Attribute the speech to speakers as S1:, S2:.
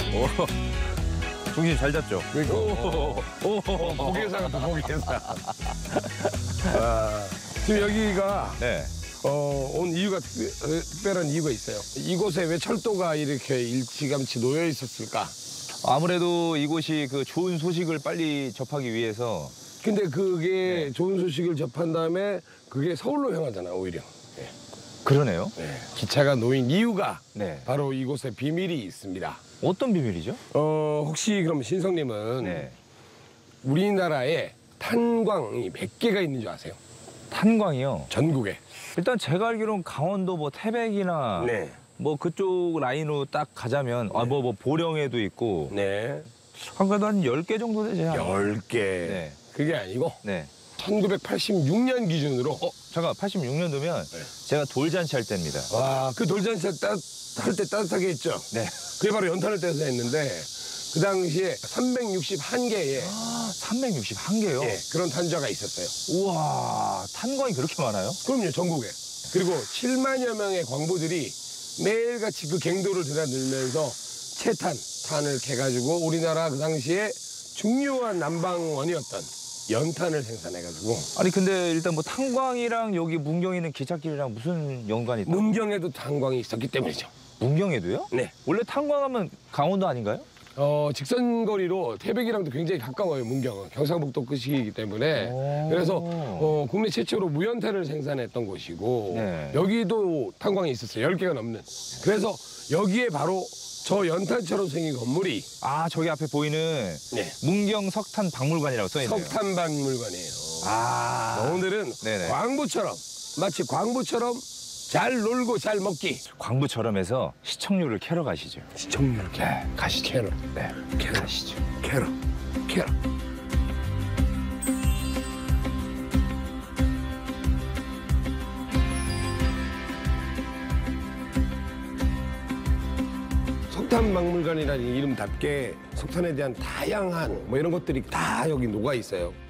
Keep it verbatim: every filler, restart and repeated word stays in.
S1: 오. 중심 잘 잡죠?
S2: 그러니까. 오, 오, 오, 고개사 같아, 고개사. 아, 지금 여기가
S1: 네.
S2: 어, 온 이유가 특별, 특별한 이유가 있어요. 이곳에 왜 철도가 이렇게 일찌감치 놓여 있었을까?
S1: 아무래도 이곳이 그 좋은 소식을 빨리 접하기 위해서.
S2: 근데 그게
S1: 네.
S2: 좋은 소식을 접한 다음에 그게 서울로 향하잖아, 오히려. 네.
S1: 그러네요.
S2: 네. 기차가 놓인 이유가
S1: 네.
S2: 바로 이곳에 비밀이 있습니다.
S1: 어떤 비밀이죠?
S2: 어, 혹시 그럼 신성님은
S1: 네.
S2: 우리나라에 탄광이 몇 개가 있는 줄 아세요?
S1: 탄광이요.
S2: 전국에.
S1: 일단 제가 알기로는 강원도 뭐 태백이나
S2: 네.
S1: 뭐 그쪽 라인으로 딱 가자면 아 뭐 뭐 보령에도 있고
S2: 네.
S1: 한 그래도 한 열 개 정도 되지 않아요?
S2: 열 개.
S1: 네.
S2: 그게 아니고
S1: 네.
S2: 천구백팔십육 년 기준으로
S1: 어, 잠깐 팔십육 년도면
S2: 네.
S1: 제가 돌잔치 할 때입니다.
S2: 와, 그 돌잔치 할 때 따뜻하게 했죠?
S1: 네.
S2: 그게 바로 연탄을 떼서 했는데 그 당시에 삼백육십일 개의
S1: 아, 삼백육십일 개요?
S2: 예, 그런 탄자가 있었어요.
S1: 우와, 탄광이 그렇게 많아요?
S2: 그럼요, 전국에. 그리고 칠만여 명의 광부들이 매일같이 그 갱도를 드나들면서 채탄, 탄을 캐가지고 우리나라 그 당시에 중요한 난방원이었던 연탄을 생산해가지고
S1: 아니 근데 일단 뭐 탄광이랑 여기 문경에 있는 기찻길이랑 무슨 연관이 있다?
S2: 문경에도 탄광이 있었기 때문이죠.
S1: 문경에도요?
S2: 네.
S1: 원래 탄광하면 강원도 아닌가요?
S2: 어, 직선거리로 태백이랑도 굉장히 가까워요, 문경은. 경상북도 끝이기 때문에.
S1: 오.
S2: 그래서 어, 국내 최초로 무연탄을 생산했던 곳이고
S1: 네.
S2: 여기도 탄광이 있었어요. 열 개가 넘는. 그래서 여기에 바로 저 연탄처럼 생긴 건물이
S1: 아, 저기 앞에 보이는
S2: 네.
S1: 문경 석탄 박물관이라고 써있네요.
S2: 석탄박물관이에요.
S1: 아.
S2: 오늘은
S1: 네네.
S2: 광부처럼 마치 광부처럼 잘 놀고 잘 먹기.
S1: 광부처럼 해서 시청률을 캐러 가시죠.
S2: 시청률 캐.
S1: 네, 가시죠.
S2: 캐러.
S1: 네,
S2: 캐러.
S1: 가시죠.
S2: 캐러. 캐러. 석탄박물관이라는 이름답게 석탄에 대한 다양한 뭐 이런 것들이 다 여기 녹아 있어요.